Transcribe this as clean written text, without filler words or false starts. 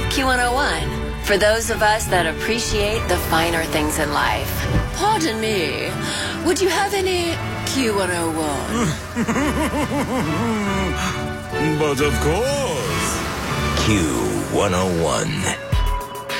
Q101, for those of us that appreciate the finer things in life. Pardon me, would you have any Q101? But of course. Q101.